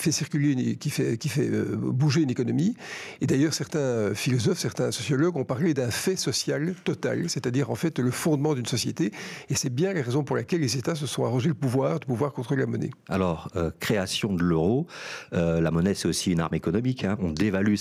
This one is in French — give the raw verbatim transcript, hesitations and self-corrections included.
fait circuler, une, qui fait, qui fait euh, bouger une économie. Et d'ailleurs, certains philosophes, certains sociologues ont parlé d'un fait social total, c'est-à-dire en fait le fondement d'une société. Et c'est bien la raison pour laquelle les États se sont arrogés le pouvoir de pouvoir contrôler la monnaie. Alors, euh, création de l'euro, euh, la monnaie c'est aussi une arme économique, hein. On dévalue